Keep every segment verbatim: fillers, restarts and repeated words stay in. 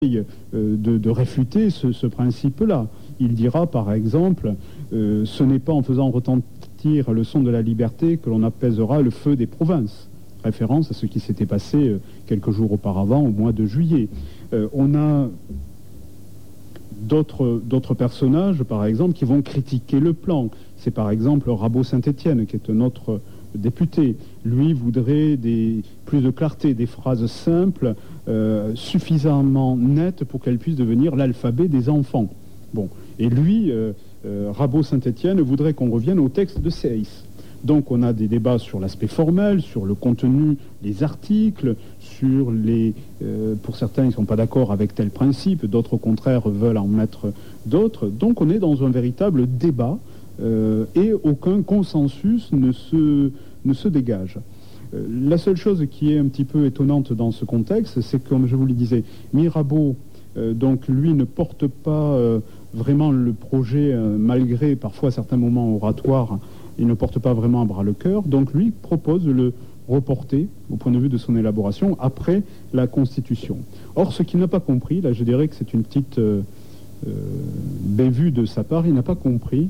euh, de, de réfuter ce, ce principe-là. Il dira, par exemple, euh, ce n'est pas en faisant retentir le son de la liberté que l'on apaisera le feu des provinces. Référence à ce qui s'était passé euh, quelques jours auparavant, au mois de juillet. Euh, on a d'autres, d'autres personnages, par exemple, qui vont critiquer le plan. C'est par exemple Rabault-Saint-Étienne, qui est un autre député. Lui voudrait des, plus de clarté, des phrases simples, euh, suffisamment nettes pour qu'elles puissent devenir l'alphabet des enfants. Bon. Et lui, euh, euh, Rabault-Saint-Étienne, voudrait qu'on revienne au texte de Seyss. Donc on a des débats sur l'aspect formel, sur le contenu des articles, sur les... Euh, pour certains, ils ne sont pas d'accord avec tel principe, d'autres au contraire veulent en mettre d'autres. Donc on est dans un véritable débat euh, et aucun consensus ne se, ne se dégage. Euh, la seule chose qui est un petit peu étonnante dans ce contexte, c'est que, comme je vous le disais, Mirabeau, euh, donc lui, ne porte pas euh, vraiment le projet, euh, malgré parfois certains moments oratoires. Il ne porte pas vraiment à bras le cœur, donc lui propose de le reporter, au point de vue de son élaboration, après la Constitution. Or, ce qu'il n'a pas compris, là je dirais que c'est une petite euh, euh, bévue de sa part, il n'a pas compris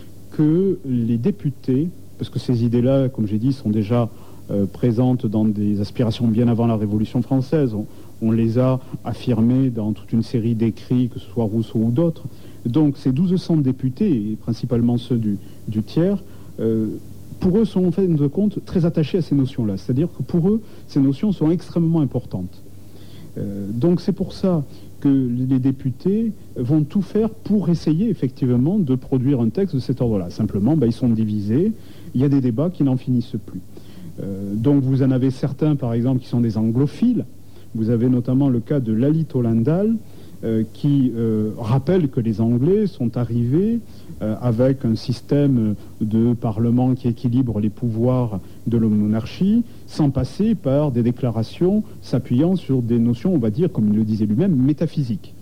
que les députés, parce que ces idées-là, comme j'ai dit, sont déjà euh, présentes dans des aspirations bien avant la Révolution française, on, on les a affirmées dans toute une série d'écrits, que ce soit Rousseau ou d'autres. Donc ces douze cents députés, et principalement ceux du, du tiers, Euh, pour eux, sont en fait de compte très attachés à ces notions-là. C'est-à-dire que pour eux, ces notions sont extrêmement importantes. Euh, donc c'est pour ça que les députés vont tout faire pour essayer effectivement de produire un texte de cet ordre-là. Simplement, ben, ils sont divisés, il y a des débats qui n'en finissent plus. Euh, donc vous en avez certains, par exemple, qui sont des anglophiles. Vous avez notamment le cas de Lally Tollendal, Euh, qui euh, rappelle que les Anglais sont arrivés euh, avec un système de parlement qui équilibre les pouvoirs de la monarchie, sans passer par des déclarations s'appuyant sur des notions, on va dire, comme il le disait lui-même, métaphysiques.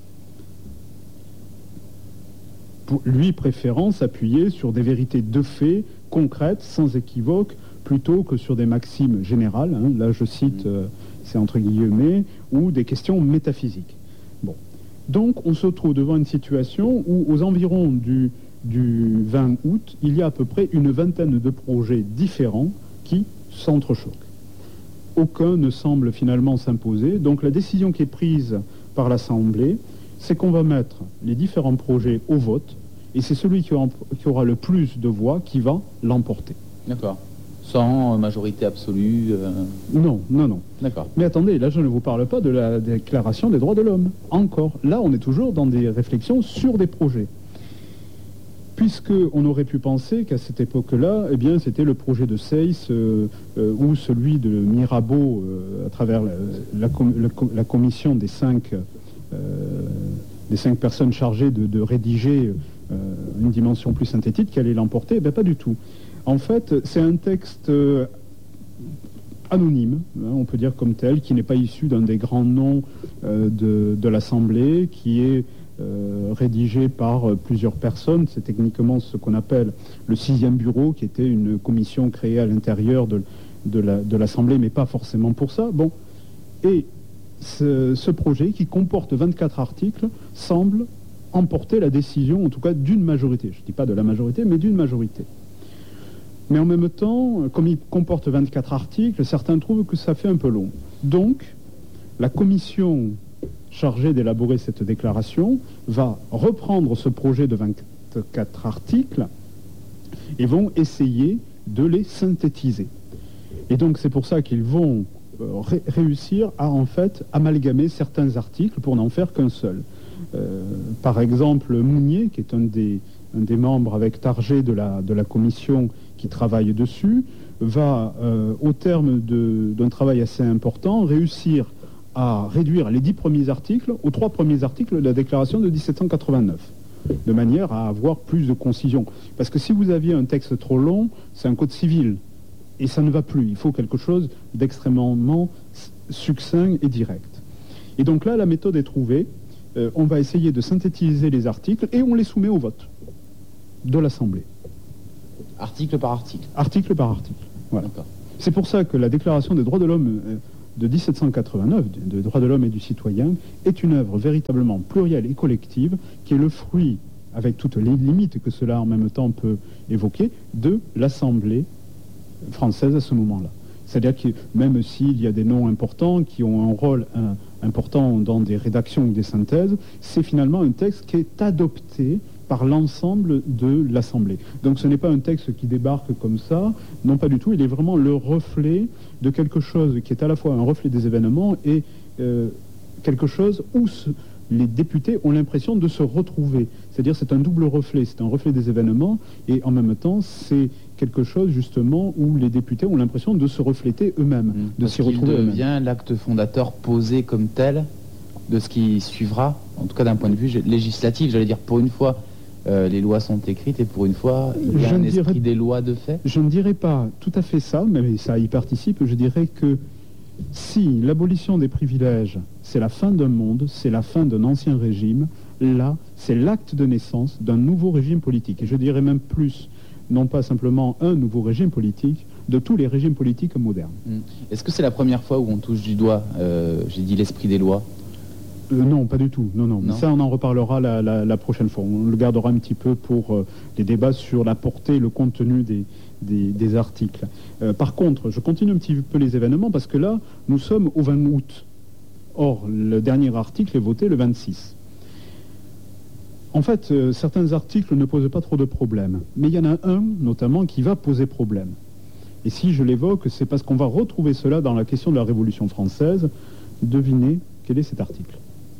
Pour lui préférant s'appuyer sur des vérités de fait, concrètes, sans équivoque, plutôt que sur des maximes générales, hein, là je cite, euh, c'est entre guillemets, ou des questions métaphysiques. Bon. Donc, on se trouve devant une situation où, aux environs du, du vingt août, il y a à peu près une vingtaine de projets différents qui s'entrechoquent. Aucun ne semble finalement s'imposer. Donc, la décision qui est prise par l'Assemblée, c'est qu'on va mettre les différents projets au vote, et c'est celui qui aura, qui aura le plus de voix qui va l'emporter. D'accord. Sans majorité absolue euh... Non, non, non. D'accord. Mais attendez, là je ne vous parle pas de la Déclaration des droits de l'homme. Encore. Là, on est toujours dans des réflexions sur des projets. Puisqu'on aurait pu penser qu'à cette époque-là, eh bien, c'était le projet de Seyss euh, euh, ou celui de Mirabeau euh, à travers la, la, com la, la commission des cinq, euh, des cinq personnes chargées de, de rédiger euh, une dimension plus synthétique qui allait l'emporter. Eh bien, pas du tout. En fait, c'est un texte euh, anonyme, hein, on peut dire comme tel, qui n'est pas issu d'un des grands noms euh, de, de l'Assemblée, qui est euh, rédigé par euh, plusieurs personnes. C'est techniquement ce qu'on appelle le sixième bureau, qui était une commission créée à l'intérieur de, de, la, de l'Assemblée, mais pas forcément pour ça. Bon. Et ce, ce projet, qui comporte vingt-quatre articles, semble emporter la décision, en tout cas d'une majorité. Je ne dis pas de la majorité, mais d'une majorité. Mais en même temps, comme il comporte vingt-quatre articles, certains trouvent que ça fait un peu long. Donc, la commission chargée d'élaborer cette déclaration va reprendre ce projet de vingt-quatre articles et vont essayer de les synthétiser. Et donc, c'est pour ça qu'ils vont euh, ré réussir à, en fait, amalgamer certains articles pour n'en faire qu'un seul. Euh, par exemple, Mounier, qui est un des, un des membres avec Target de la, de la commission qui travaille dessus, va, euh, au terme d'un travail assez important, réussir à réduire les dix premiers articles aux trois premiers articles de la déclaration de dix-sept cent quatre-vingt-neuf, de manière à avoir plus de concision. Parce que si vous aviez un texte trop long, c'est un code civil, et ça ne va plus. Il faut quelque chose d'extrêmement succinct et direct. Et donc là, la méthode est trouvée. Euh, on va essayer de synthétiser les articles et on les soumet au vote de l'Assemblée. Article par article. Article par article. Voilà. C'est pour ça que la Déclaration des droits de l'homme de mille sept cent quatre-vingt-neuf, de, de droits de l'homme et du citoyen, est une œuvre véritablement plurielle et collective, qui est le fruit, avec toutes les limites que cela en même temps peut évoquer, de l'Assemblée française à ce moment-là. C'est-à-dire que même s'il y a des noms importants qui ont un rôle un, important dans des rédactions ou des synthèses, c'est finalement un texte qui est adopté par l'ensemble de l'Assemblée. Donc ce n'est pas un texte qui débarque comme ça, non pas du tout, il est vraiment le reflet de quelque chose qui est à la fois un reflet des événements et euh, quelque chose où ce, les députés ont l'impression de se retrouver. C'est-à-dire c'est un double reflet, c'est un reflet des événements et en même temps c'est quelque chose justement où les députés ont l'impression de se refléter eux-mêmes, mmh, de s'y retrouver eux-mêmes. Il devient l'acte fondateur posé comme tel de ce qui suivra, en tout cas d'un point de vue législatif, j'allais dire pour une fois. Euh, les lois sont écrites et pour une fois, il y a je un esprit dirais, des lois de fait. Je ne dirais pas tout à fait ça, mais ça y participe. Je dirais que si l'abolition des privilèges, c'est la fin d'un monde, c'est la fin d'un ancien régime, là, c'est l'acte de naissance d'un nouveau régime politique. Et je dirais même plus, non pas simplement un nouveau régime politique, de tous les régimes politiques modernes. Mmh. Est-ce que c'est la première fois où on touche du doigt, euh, j'ai dit l'esprit des lois ? Euh, non, pas du tout. Non, non. non. Ça, on en reparlera la, la, la prochaine fois. On le gardera un petit peu pour euh, les débats sur la portée et le contenu des, des, des articles. Euh, par contre, je continue un petit peu les événements parce que là, nous sommes au vingt août. Or, le dernier article est voté le vingt-six. En fait, euh, certains articles ne posent pas trop de problèmes. Mais il y en a un, notamment, qui va poser problème. Et si je l'évoque, c'est parce qu'on va retrouver cela dans la question de la Révolution française. Devinez quel est cet article ?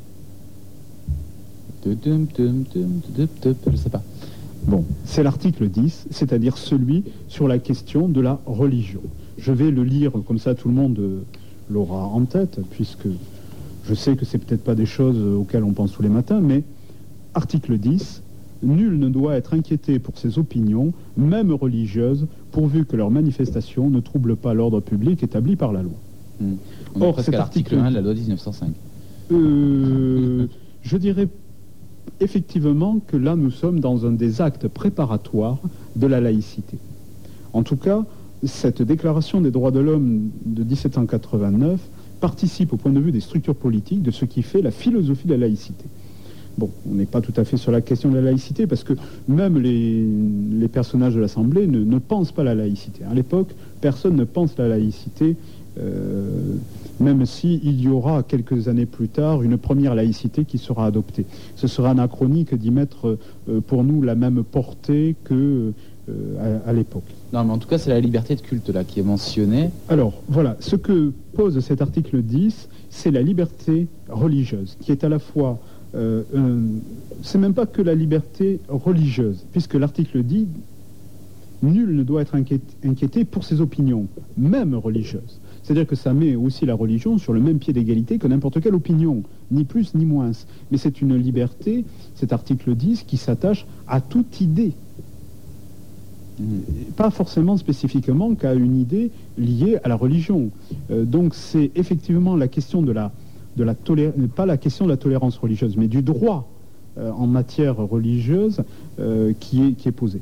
Je ne sais pas. Bon, c'est l'article dix, c'est-à-dire celui sur la question de la religion. Je vais le lire comme ça, tout le monde l'aura en tête, puisque je sais que c'est peut-être pas des choses auxquelles on pense tous les matins, mais article dix, nul ne doit être inquiété pour ses opinions, même religieuses, pourvu que leurs manifestations ne troublent pas l'ordre public établi par la loi. Mmh. On Or, cet article un de la loi dix-neuf cent cinq. Euh, je dirais effectivement que là, nous sommes dans un des actes préparatoires de la laïcité. En tout cas, cette déclaration des droits de l'homme de mille sept cent quatre-vingt-neuf participe au point de vue des structures politiques de ce qui fait la philosophie de la laïcité. Bon, on n'est pas tout à fait sur la question de la laïcité, parce que même les, les personnages de l'Assemblée ne, ne pensent pas la laïcité. À l'époque, personne ne pense la laïcité, euh, même s'il y aura quelques années plus tard une première laïcité qui sera adoptée. Ce sera anachronique d'y mettre euh, pour nous la même portée que euh, à, à l'époque. Non, mais en tout cas, c'est la liberté de culte là qui est mentionnée. Alors, voilà, ce que pose cet article dix, c'est la liberté religieuse, qui est à la fois... Euh, euh, c'est même pas que la liberté religieuse, puisque l'article dit « Nul ne doit être inquiété, inquiété pour ses opinions, même religieuses ». C'est-à-dire que ça met aussi la religion sur le même pied d'égalité que n'importe quelle opinion, ni plus ni moins. Mais c'est une liberté, cet article dix, qui s'attache à toute idée. Mmh. Pas forcément spécifiquement qu'à une idée liée à la religion. Euh, donc c'est effectivement la question de la... De la tolé... pas la question de la tolérance religieuse, mais du droit euh, en matière religieuse euh, qui, est, qui est posé.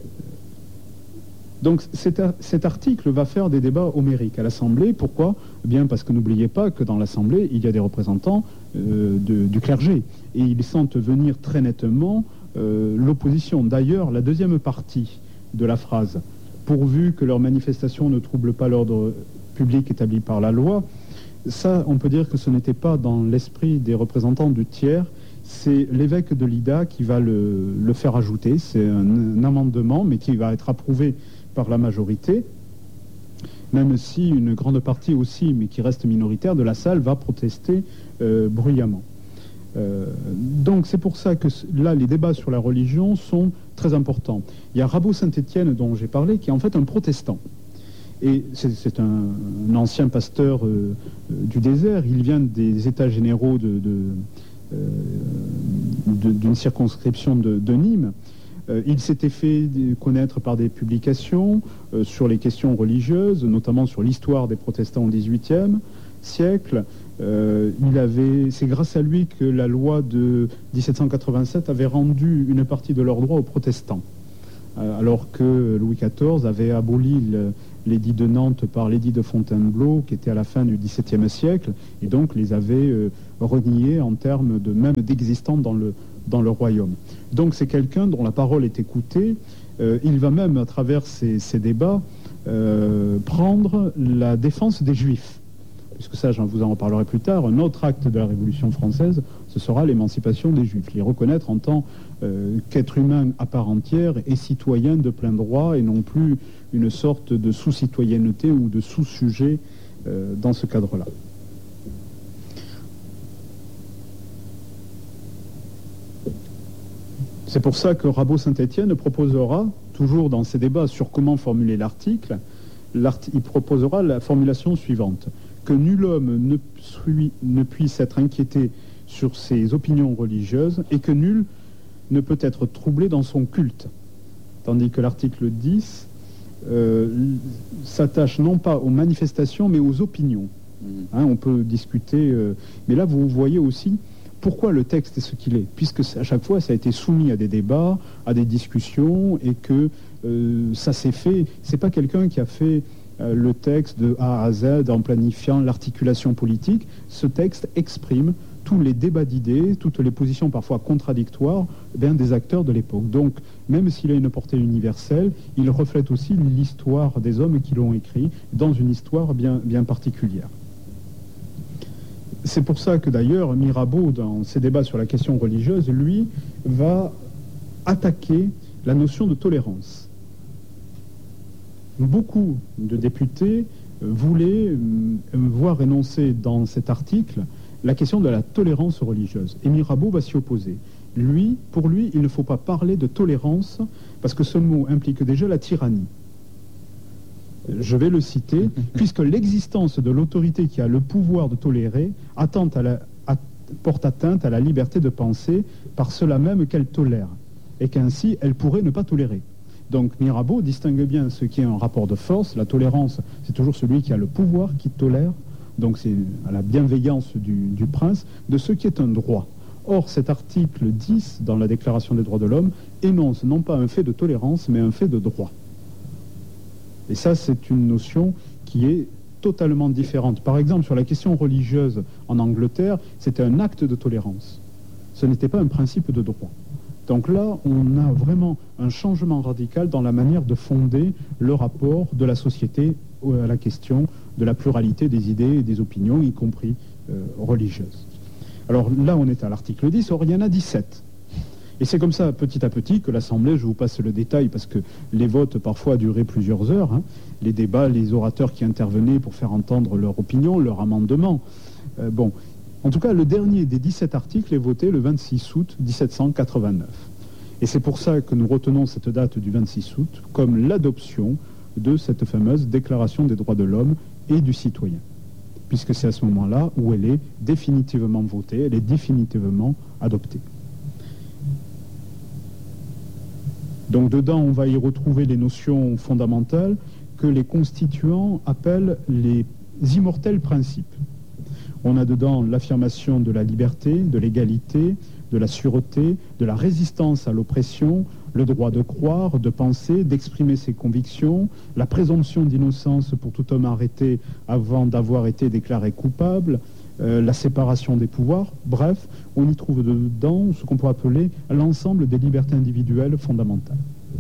Donc cet, cet article va faire des débats homériques à l'Assemblée. Pourquoi ? Eh bien parce que n'oubliez pas que dans l'Assemblée, il y a des représentants euh, de, du clergé. Et ils sentent venir très nettement euh, l'opposition. D'ailleurs, la deuxième partie de la phrase, pourvu que leurs manifestations ne troublent pas l'ordre public établi par la loi, ça, on peut dire que ce n'était pas dans l'esprit des représentants du tiers, c'est l'évêque de Lida qui va le, le faire ajouter. C'est un, un amendement, mais qui va être approuvé par la majorité, même si une grande partie aussi, mais qui reste minoritaire, de la salle va protester euh, bruyamment. Euh, donc c'est pour ça que là, les débats sur la religion sont très importants. Il y a Rabot-Saint-Étienne, dont j'ai parlé, qui est en fait un protestant. Et c'est un, un ancien pasteur euh, du désert. Il vient des états généraux de, de, euh, de, d'une circonscription de, de Nîmes. Euh, il s'était fait connaître par des publications euh, sur les questions religieuses, notamment sur l'histoire des protestants au dix-huitième siècle. Euh, il avait, c'est grâce à lui que la loi de mille sept cent quatre-vingt-sept avait rendu une partie de leurs droits aux protestants, euh, alors que Louis quatorze avait aboli le, l'édit de Nantes par l'édit de Fontainebleau, qui était à la fin du dix-septième siècle, et donc les avait euh, reniés en termes de même d'existence dans le, dans le royaume. Donc c'est quelqu'un dont la parole est écoutée. Euh, il va même, à travers ces, ces débats, euh, prendre la défense des Juifs. Puisque ça, je vous en reparlerai plus tard, un autre acte de la Révolution française, ce sera l'émancipation des Juifs, les reconnaître en tant euh, qu'être humain à part entière et citoyen de plein droit, et non plus une sorte de sous-citoyenneté ou de sous-sujet euh, dans ce cadre-là. C'est pour ça que Rabot-Saint-Étienne proposera, toujours dans ses débats sur comment formuler l'article, il proposera la formulation suivante: que nul homme ne, suis, ne puisse être inquiété sur ses opinions religieuses et que nul ne peut être troublé dans son culte. Tandis que l'article dix euh, s'attache non pas aux manifestations mais aux opinions. Hein, on peut discuter, euh, mais là vous voyez aussi pourquoi le texte est ce qu'il est, puisque à chaque fois ça a été soumis à des débats, à des discussions, et que euh, ça s'est fait. C'est pas quelqu'un qui a fait euh, le texte de A à Z en planifiant l'articulation politique. Ce texte exprime tous les débats d'idées, toutes les positions parfois contradictoires eh bien, des acteurs de l'époque. Donc, même s'il a une portée universelle, il reflète aussi l'histoire des hommes qui l'ont écrit dans une histoire bien, bien particulière. C'est pour ça que d'ailleurs Mirabeau, dans ses débats sur la question religieuse, lui, va attaquer la notion de tolérance. Beaucoup de députés voulaient voir énoncé dans cet article la question de la tolérance religieuse. Et Mirabeau va s'y opposer. Lui, pour lui, il ne faut pas parler de tolérance parce que ce mot implique déjà la tyrannie. Je vais le citer, puisque l'existence de l'autorité qui a le pouvoir de tolérer attente à la, à, porte atteinte à la liberté de penser par cela même qu'elle tolère, et qu'ainsi elle pourrait ne pas tolérer. Donc Mirabeau distingue bien ce qui est un rapport de force. La tolérance, c'est toujours celui qui a le pouvoir qui tolère, donc c'est à la bienveillance du, du prince, de ce qui est un droit. Or, cet article dix, dans la Déclaration des droits de l'homme, énonce non pas un fait de tolérance, mais un fait de droit. Et ça, c'est une notion qui est totalement différente. Par exemple, sur la question religieuse en Angleterre, c'était un acte de tolérance. Ce n'était pas un principe de droit. Donc là, on a vraiment un changement radical dans la manière de fonder le rapport de la société à la question de la pluralité des idées et des opinions, y compris euh, religieuses. Alors là, on est à l'article dix, or il y en a dix-sept. Et c'est comme ça, petit à petit, que l'Assemblée, je vous passe le détail, parce que les votes, parfois, duraient plusieurs heures, hein, les débats, les orateurs qui intervenaient pour faire entendre leur opinion, leur amendement. Euh, bon, en tout cas, le dernier des dix-sept articles est voté le vingt-six août mille sept cent quatre-vingt-neuf. Et c'est pour ça que nous retenons cette date du vingt-six août comme l'adoption de cette fameuse Déclaration des droits de l'homme et du citoyen, puisque c'est à ce moment-là où elle est définitivement votée, elle est définitivement adoptée. Donc dedans, on va y retrouver les notions fondamentales que les constituants appellent les immortels principes. On a dedans l'affirmation de la liberté, de l'égalité, de la sûreté, de la résistance à l'oppression, le droit de croire, de penser, d'exprimer ses convictions, la présomption d'innocence pour tout homme arrêté avant d'avoir été déclaré coupable, euh, la séparation des pouvoirs. Bref, on y trouve dedans ce qu'on peut appeler l'ensemble des libertés individuelles fondamentales.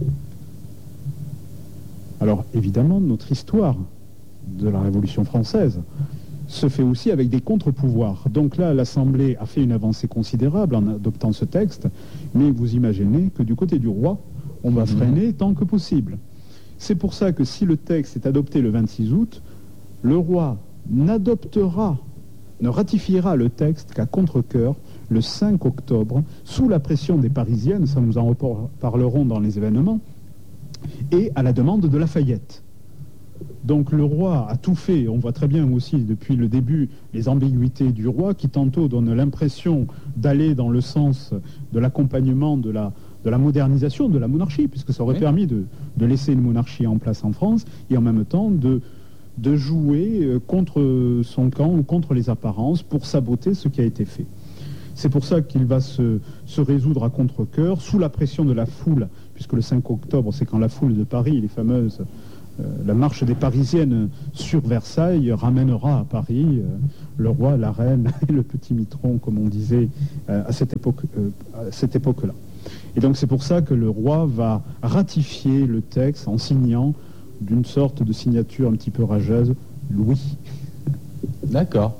Alors évidemment, notre histoire de la Révolution française se fait aussi avec des contre-pouvoirs. Donc là, l'Assemblée a fait une avancée considérable en adoptant ce texte, mais vous imaginez que du côté du roi, on va freiner tant que possible. C'est pour ça que si le texte est adopté le vingt-six août, le roi n'adoptera, ne ratifiera le texte qu'à contre-cœur le cinq octobre, sous la pression des Parisiennes, ça nous en reparlerons dans les événements, et à la demande de Lafayette. Donc le roi a tout fait, on voit très bien aussi depuis le début les ambiguïtés du roi qui tantôt donnent l'impression d'aller dans le sens de l'accompagnement de la, de la modernisation de la monarchie, puisque ça aurait oui. permis de, de laisser une monarchie en place en France, et en même temps de, de jouer contre son camp ou contre les apparences pour saboter ce qui a été fait. C'est pour ça qu'il va se, se résoudre à contre-cœur, sous la pression de la foule, puisque le cinq octobre, c'est quand la foule de Paris, les fameuses euh, la marche des Parisiennes sur Versailles ramènera à Paris euh, le roi, la reine et le petit mitron, comme on disait euh, à cette époque, euh, à cette époque-là. Et donc c'est pour ça que le roi va ratifier le texte en signant d'une sorte de signature un petit peu rageuse, Louis. D'accord.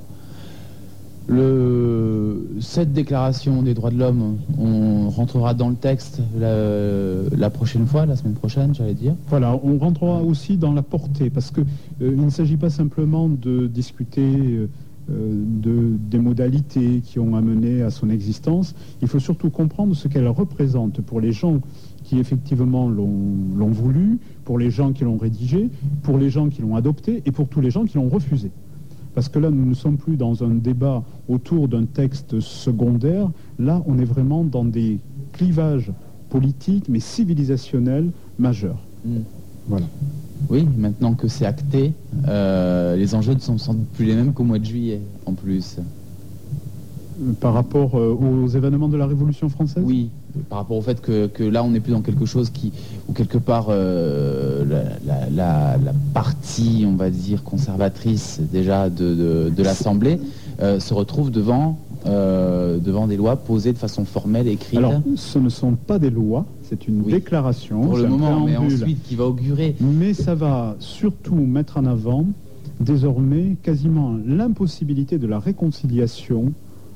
Le... Cette déclaration des droits de l'homme, on rentrera dans le texte la, la prochaine fois, la semaine prochaine, j'allais dire. Voilà, on rentrera aussi dans la portée, parce que euh, il ne s'agit pas simplement de discuter euh, de, des modalités qui ont amené à son existence. Il faut surtout comprendre ce qu'elle représente pour les gens qui effectivement l'ont voulu, pour les gens qui l'ont rédigé, pour les gens qui l'ont adopté et pour tous les gens qui l'ont refusé. Parce que là, nous ne sommes plus dans un débat autour d'un texte secondaire. Là, on est vraiment dans des clivages politiques, mais civilisationnels majeurs. Mmh. Voilà. Oui, maintenant que c'est acté, euh, les enjeux ne sont sans doute plus les mêmes qu'au mois de juillet, en plus. Par rapport euh, aux événements de la Révolution française ? Oui, par rapport au fait que, que là, on n'est plus dans quelque chose qui, où quelque part, euh, la, la, la, la partie, on va dire, conservatrice déjà de, de, de l'Assemblée euh, se retrouve devant, euh, devant des lois posées de façon formelle, écrite. Alors, ce ne sont pas des lois, c'est une oui. déclaration. Pour le moment, mais ensuite, qui va augurer. Mais ça va surtout mettre en avant, désormais, quasiment l'impossibilité de la réconciliation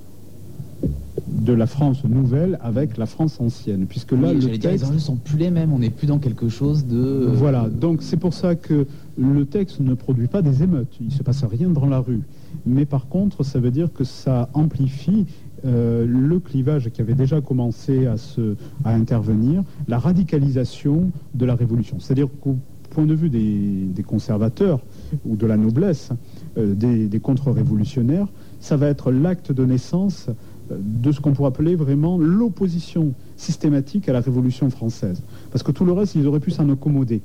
de la France nouvelle avec la France ancienne, puisque là, oui, le texte... dire, les enjeux sont plus les mêmes, on n'est plus dans quelque chose de... Voilà, donc c'est pour ça que le texte ne produit pas des émeutes, il ne se passe rien dans la rue, mais par contre, ça veut dire que ça amplifie euh, le clivage qui avait déjà commencé à, se, à intervenir, la radicalisation de la Révolution. C'est-à-dire qu'au point de vue des, des conservateurs ou de la noblesse, euh, des, des contre-révolutionnaires, ça va être l'acte de naissance de ce qu'on pourrait appeler vraiment l'opposition systématique à la Révolution française. Parce que tout le reste, ils auraient pu s'en accommoder.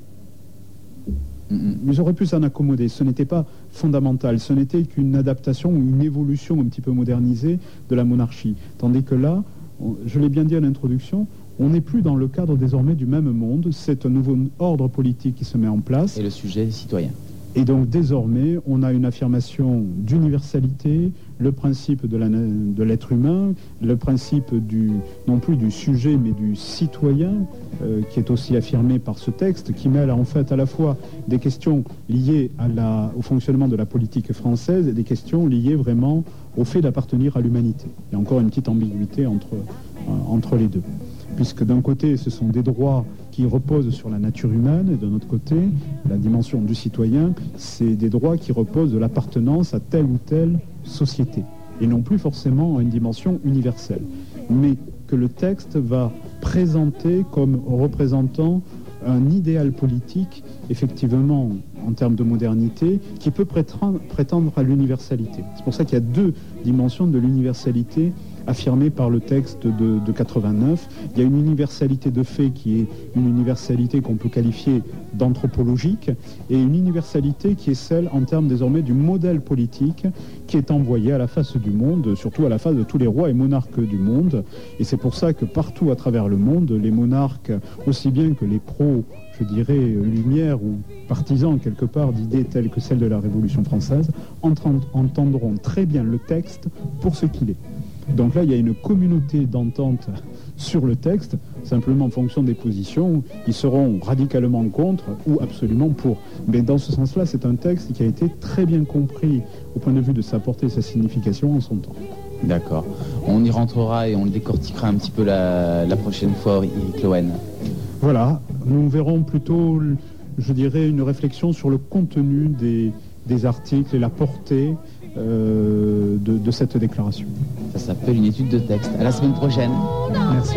Ils auraient pu s'en accommoder. Ce n'était pas fondamental. Ce n'était qu'une adaptation ou une évolution un petit peu modernisée de la monarchie. Tandis que là, je l'ai bien dit à l'introduction, on n'est plus dans le cadre désormais du même monde. C'est un nouveau ordre politique qui se met en place. Et le sujet est citoyen. Et donc désormais, on a une affirmation d'universalité, le principe de l'être humain, le principe du, non plus du sujet, mais du citoyen, euh, qui est aussi affirmé par ce texte, qui mêle en fait à la fois des questions liées à la, au fonctionnement de la politique française et des questions liées vraiment au fait d'appartenir à l'humanité. Il y a encore une petite ambiguïté entre, euh, entre les deux. Puisque d'un côté, ce sont des droits qui reposent sur la nature humaine, et de l'autre côté, la dimension du citoyen, c'est des droits qui reposent de l'appartenance à telle ou telle société, et non plus forcément à une dimension universelle, mais que le texte va présenter comme représentant un idéal politique, effectivement, en termes de modernité, qui peut prétendre, prétendre à l'universalité. C'est pour ça qu'il y a deux dimensions de l'universalité affirmée par le texte de, de quatre-vingt-neuf. Il y a une universalité de fait qui est une universalité qu'on peut qualifier d'anthropologique, et une universalité qui est celle en termes désormais du modèle politique qui est envoyé à la face du monde, surtout à la face de tous les rois et monarques du monde. Et c'est pour ça que partout à travers le monde, les monarques, aussi bien que les pros, je dirais, lumière ou partisans quelque part d'idées telles que celles de la Révolution française, entendront très bien le texte pour ce qu'il est. Donc là, il y a une communauté d'entente sur le texte, simplement en fonction des positions. Ils seront radicalement contre ou absolument pour. Mais dans ce sens-là, c'est un texte qui a été très bien compris au point de vue de sa portée et sa signification en son temps. D'accord. On y rentrera et on le décortiquera un petit peu la, la prochaine fois, Éric Lowen. Voilà, nous verrons plutôt, je dirais, une réflexion sur le contenu des, des articles et la portée euh, de, de cette déclaration. Ça s'appelle une étude de texte. À la semaine prochaine. Merci.